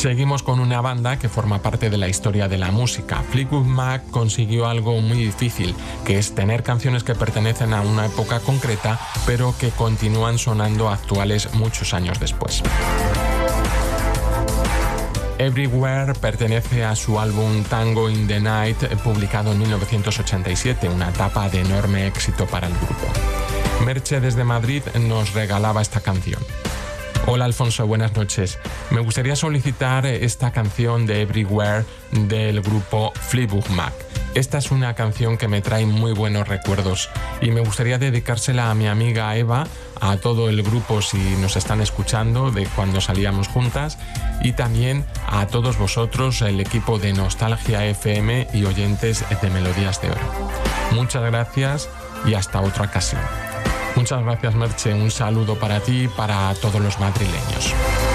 Seguimos con una banda que forma parte de la historia de la música. Fleetwood Mac consiguió algo muy difícil, que es tener canciones que pertenecen a una época concreta, pero que continúan sonando actuales muchos años después. Everywhere pertenece a su álbum Tango in the Night, publicado en 1987, una etapa de enorme éxito para el grupo. Merche desde Madrid nos regalaba esta canción. Hola Alfonso, buenas noches. Me gustaría solicitar esta canción de Everywhere del grupo Fleetwood Mac. Esta es una canción que me trae muy buenos recuerdos y me gustaría dedicársela a mi amiga Eva, a todo el grupo si nos están escuchando de cuando salíamos juntas, y también a todos vosotros, el equipo de Nostalgia FM y oyentes de Melodías de Oro. Muchas gracias y hasta otra ocasión. Muchas gracias, Merche. Un saludo para ti y para todos los madrileños.